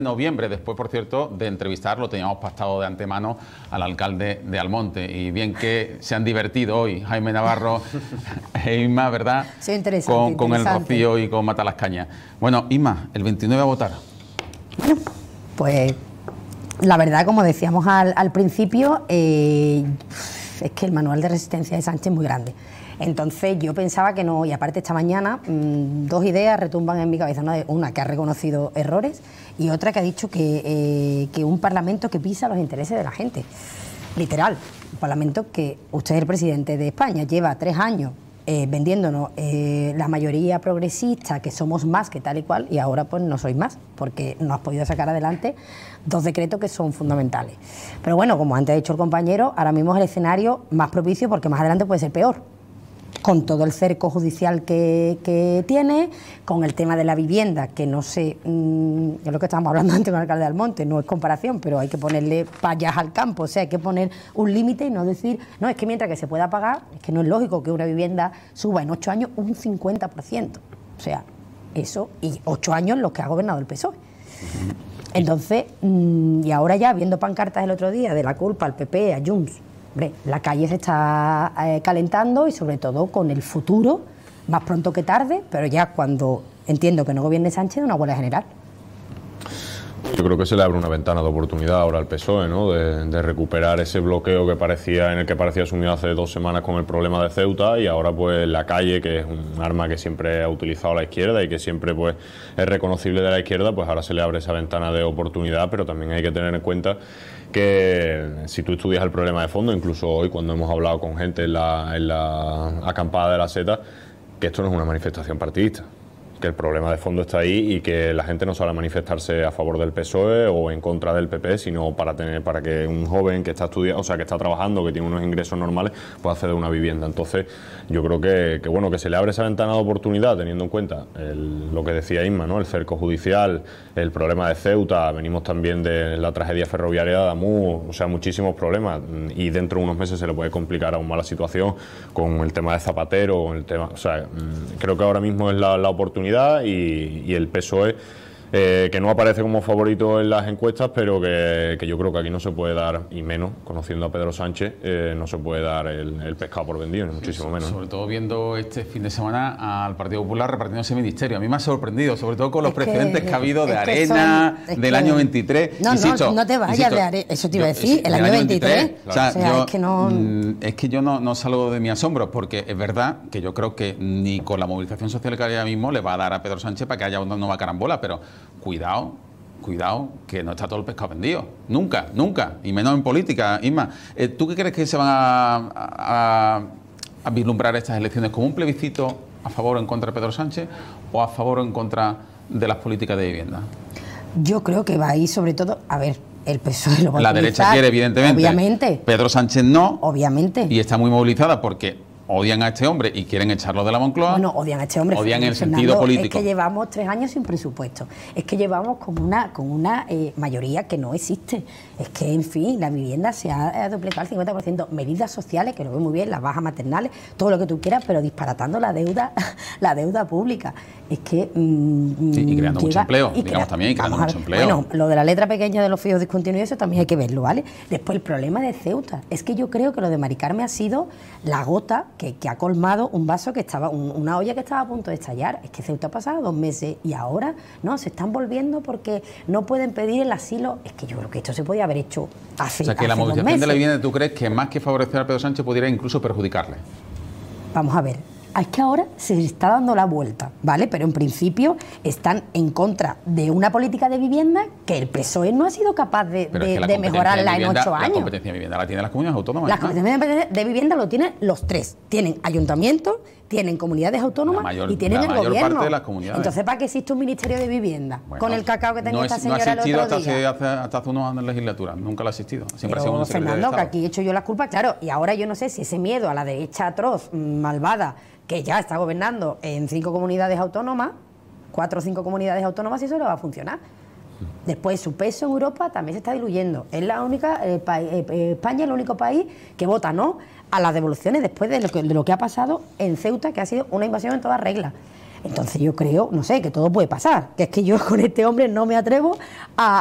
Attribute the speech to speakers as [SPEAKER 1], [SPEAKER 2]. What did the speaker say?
[SPEAKER 1] noviembre, después, por cierto, de entrevistarlo, teníamos pactado de antemano al alcalde de Almonte. Y bien que se han divertido hoy Jaime Navarro e Inma, ¿verdad?
[SPEAKER 2] Sí, interesante,
[SPEAKER 1] con el Rocío y con Mata las Cañas. Bueno, Inma, el 29 a votar.
[SPEAKER 2] Bueno, pues la verdad, como decíamos al principio, es que el manual de resistencia de Sánchez es muy grande. Entonces yo pensaba que no, y aparte esta mañana dos ideas retumban en mi cabeza, una que ha reconocido errores y otra que ha dicho que un parlamento que pisa los intereses de la gente, literal, un parlamento que usted es el presidente de España, lleva 3 años vendiéndonos la mayoría progresista, que somos más que tal y cual, y ahora pues no sois más, porque no has podido sacar adelante 2 decretos que son fundamentales. Pero bueno, como antes ha dicho el compañero, ahora mismo es el escenario más propicio porque más adelante puede ser peor, con todo el cerco judicial que tiene, con el tema de la vivienda, que no sé, es lo que estábamos hablando antes con el alcalde de Almonte, no es comparación, pero hay que ponerle payas al campo, o sea, hay que poner un límite y no decir, no, es que mientras que se pueda pagar, es que no es lógico que una vivienda suba en 8 años un 50%, o sea, eso, y 8 años los que ha gobernado el PSOE. Entonces, y ahora ya, viendo pancartas el otro día de la culpa al PP, a Junts, hombre, la calle se está calentando y sobre todo con el futuro, más pronto que tarde, pero ya cuando entiendo que no gobierne Sánchez, de una huelga general.
[SPEAKER 3] Yo creo que se le abre una ventana de oportunidad ahora al PSOE, ¿no? De recuperar ese bloqueo en el que parecía sumido hace 2 semanas con el problema de Ceuta, y ahora pues la calle, que es un arma que siempre ha utilizado la izquierda y que siempre pues es reconocible de la izquierda, pues ahora se le abre esa ventana de oportunidad, pero también hay que tener en cuenta que si tú estudias el problema de fondo, incluso hoy cuando hemos hablado con gente en la acampada de la Seta, que esto no es una manifestación partidista, que el problema de fondo está ahí y que la gente no sale a manifestarse a favor del PSOE o en contra del PP, sino para que un joven que está estudiando, o sea, que está trabajando, que tiene unos ingresos normales, pueda acceder a una vivienda. Entonces, yo creo que bueno, que se le abre esa ventana de oportunidad, teniendo en cuenta lo que decía Inma, ¿no? El cerco judicial, el problema de Ceuta, venimos también de la tragedia ferroviaria de Adamuz, o sea, muchísimos problemas, y dentro de unos meses se le puede complicar aún más la situación con el tema de Zapatero, con el tema, o sea, creo que ahora mismo es la oportunidad. Y el PSOE, que no aparece como favorito en las encuestas, pero que yo creo que aquí no se puede dar, y menos conociendo a Pedro Sánchez, no se puede dar el pescado por vendido, ni muchísimo menos.
[SPEAKER 1] Sobre todo viendo este fin de semana al Partido Popular repartiendo ese ministerio. A mí me ha sorprendido, sobre todo con los precedentes que ha habido de Arena, del año 23.
[SPEAKER 2] No te vayas de Arena, eso te iba a decir, el año 23.
[SPEAKER 1] O sea, es que yo no salgo de mi asombro, porque es verdad que yo creo que ni con la movilización social que hay ahora mismo le va a dar a Pedro Sánchez para que haya una nueva carambola, pero cuidado, que no está todo el pescado vendido. Nunca, y menos en política. Isma, ¿tú qué crees que se van a vislumbrar estas elecciones? ¿Como un plebiscito a favor o en contra de Pedro Sánchez o a favor o en contra de las políticas de vivienda?
[SPEAKER 2] Yo creo que va a ir sobre todo, a ver, el PSOE lo va a
[SPEAKER 1] La derecha quiere, evidentemente.
[SPEAKER 2] Obviamente.
[SPEAKER 1] Pedro Sánchez no.
[SPEAKER 2] Obviamente.
[SPEAKER 1] Y está muy movilizada porque odian a este hombre y quieren echarlo de la Moncloa.
[SPEAKER 2] Bueno, odian a este hombre.
[SPEAKER 1] Odian en el sentido político.
[SPEAKER 2] Es que llevamos 3 años sin presupuesto. Es que llevamos con una mayoría que no existe. Es que, en fin, la vivienda se ha duplicado al 50%. Medidas sociales, que lo veo muy bien, las bajas maternales, todo lo que tú quieras, pero disparatando la deuda pública. Es que...
[SPEAKER 1] y creando mucho empleo, digamos también, y creando mucho empleo.
[SPEAKER 2] Bueno, lo de la letra pequeña de los fijos discontinuos, eso también hay que verlo, ¿vale? Después, el problema de Ceuta. Es que yo creo que lo de Mari Carmen ha sido la gota que ha colmado un vaso que estaba, una olla que estaba a punto de estallar. Es que Ceuta ha pasado 2 meses y ahora no, se están volviendo porque no pueden pedir el asilo. Es que yo creo que esto se podía haber hecho hace 2 meses. O sea, que la
[SPEAKER 1] movilización de la vivienda, ¿tú crees que más que favorecer a Pedro Sánchez pudiera incluso perjudicarle?
[SPEAKER 2] Vamos a ver. Es que ahora se está dando la vuelta, ¿vale? Pero en principio están en contra de una política de vivienda que el PSOE no ha sido capaz de mejorarla en 8 años.
[SPEAKER 1] La competencia de vivienda la tienen las comunidades autónomas.
[SPEAKER 2] La competencia de vivienda lo tienen los 3. Tienen ayuntamientos, tienen comunidades autónomas y tienen el gobierno.
[SPEAKER 1] Parte de las comunidades.
[SPEAKER 2] Entonces, ¿para qué existe un ministerio de vivienda? Bueno, con el cacao que tenía esta señora el otro día.
[SPEAKER 1] No ha existido hasta hace unos años en legislatura. Nunca lo ha existido. Siempre ha sido un secretario de
[SPEAKER 2] Fernando,
[SPEAKER 1] Estado.
[SPEAKER 2] que aquí he hecho yo la culpa, claro. Y ahora yo no sé si ese miedo a la derecha atroz, malvada, que ya está gobernando en 5 comunidades autónomas, 4 o 5 comunidades autónomas, y eso no va a funcionar. Después, su peso en Europa también se está diluyendo. Es la única, España es el único país que vota no a las devoluciones después de lo que ha pasado en Ceuta, que ha sido una invasión en toda regla. Entonces yo creo, no sé, que todo puede pasar, que es que yo con este hombre no me atrevo